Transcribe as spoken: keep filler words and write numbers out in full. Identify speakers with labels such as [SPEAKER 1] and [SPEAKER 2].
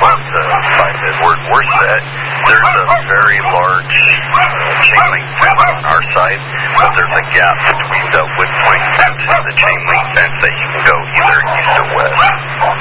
[SPEAKER 1] about uh, five minutes. We're, we're set. There's a very large uh, chain link fence on our side, but there's a gap between the wood point fence and the chain link fence that you can go either east or west.